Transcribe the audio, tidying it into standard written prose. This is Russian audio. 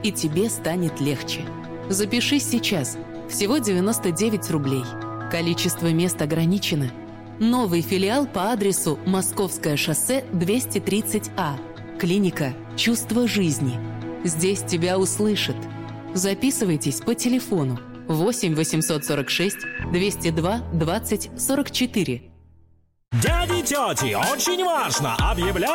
и тебе станет легче. Запишись сейчас. Всего 99 рублей. Количество мест ограничено. Новый филиал по адресу Московское шоссе 230А. Клиника «Чувство жизни». Здесь тебя услышат. Записывайтесь по телефону 8 846 202 20 44. Дяди, тети, очень важно! Объявляю